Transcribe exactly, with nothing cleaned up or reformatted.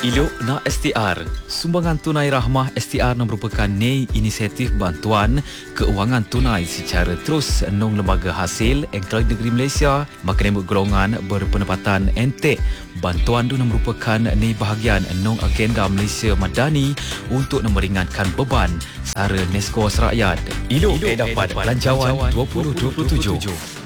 Ilok na S T R. Sumbangan tunai rahmah S T R merupakan nei inisiatif bantuan keuangan tunai secara terus nong lembaga hasil Engkau Negeri Malaysia makan golongan berpendapatan entek. Bantuan itu merupakan nei bahagian nong agenda Malaysia Madani untuk meringankan beban sara neskos rakyat. Ilok dapat belanjawan dua ribu dua puluh tujuh.